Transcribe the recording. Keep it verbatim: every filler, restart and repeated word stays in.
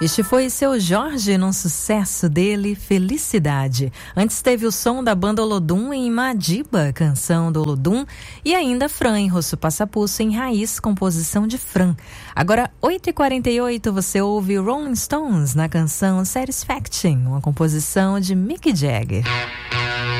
Este foi Seu Jorge num sucesso dele, Felicidade. Antes teve o som da banda Olodum em Madiba, canção do Olodum, e ainda Fran em Rosso Passapuço em Raiz, composição de Fran. Agora, oito e quarenta e oito, você ouve Rolling Stones na canção Satisfaction, uma composição de Mick Jagger.